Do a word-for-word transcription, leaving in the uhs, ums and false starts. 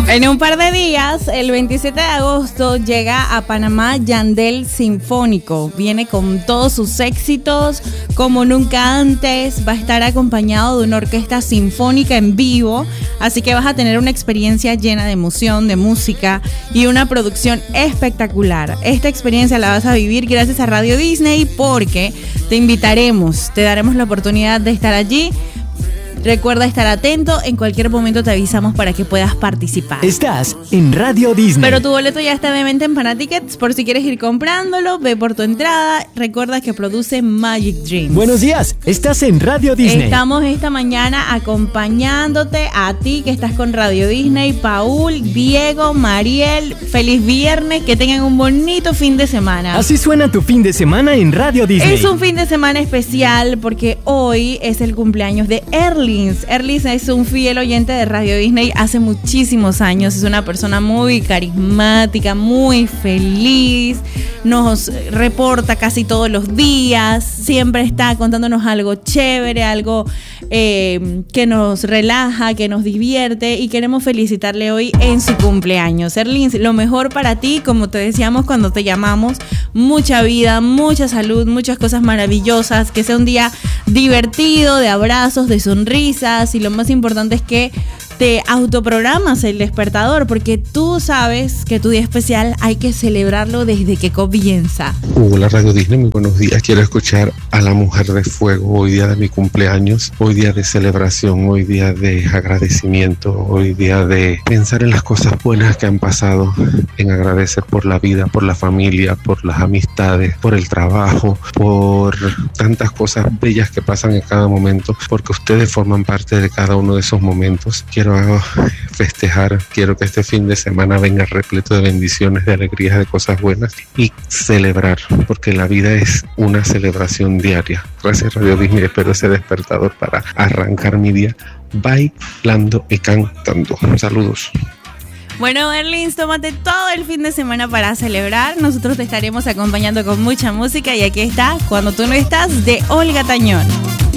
En un par de días, el veintisiete de agosto, llega a Panamá Yandel Sinfónico. Viene con todos sus éxitos, como nunca antes. Va a estar acompañado de una orquesta sinfónica en vivo. Así que vas a tener una experiencia llena de emoción, de música y una producción espectacular. Esta experiencia la vas a vivir gracias a Radio Disney, porque te invitaremos, te daremos la oportunidad de estar allí. Recuerda estar atento, en cualquier momento te avisamos para que puedas participar. Estás en Radio Disney. Pero tu boleto ya está de venta en Panatickets, por si quieres ir comprándolo, ve por tu entrada. Recuerda que produce Magic Dreams. Buenos días, estás en Radio Disney. Estamos esta mañana acompañándote a ti que estás con Radio Disney, Paul, Diego, Mariel. Feliz viernes, que tengan un bonito fin de semana. Así suena tu fin de semana en Radio Disney. Es un fin de semana especial porque hoy es el cumpleaños de Erlins. Erlins es un fiel oyente de Radio Disney hace muchísimos años. Es una persona muy carismática, muy feliz. Nos reporta casi todos los días. Siempre está contándonos algo chévere, algo eh, que nos relaja, que nos divierte. Y queremos felicitarle hoy en su cumpleaños. Erlins, lo mejor para ti, como te decíamos cuando te llamamos. Mucha vida, mucha salud, muchas cosas maravillosas. Que sea un día divertido, de abrazos, de sonrisas. Y lo más importante es que te autoprogramas el despertador, porque tú sabes que tu día especial hay que celebrarlo desde que comienza. Hola Radio Disney, muy buenos días. Quiero escuchar a La Mujer de Fuego hoy día de mi cumpleaños, hoy día de celebración, hoy día de agradecimiento, hoy día de pensar en las cosas buenas que han pasado, en agradecer por la vida, por la familia, por las amistades, por el trabajo, por tantas cosas bellas que pasan en cada momento, porque ustedes forman parte de cada uno de esos momentos. Quiero festejar, quiero que este fin de semana venga repleto de bendiciones, de alegrías, de cosas buenas y celebrar, porque la vida es una celebración diaria. Gracias Radio Disney, espero ese despertador para arrancar mi día bailando y cantando. Saludos. Bueno, Erlins, tómate todo el fin de semana para celebrar. Nosotros te estaremos acompañando con mucha música y aquí está Cuando tú no estás, de Olga Tañón.